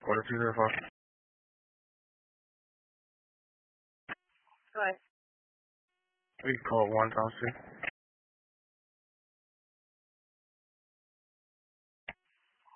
4205. Go ahead. We can call 1 times 2.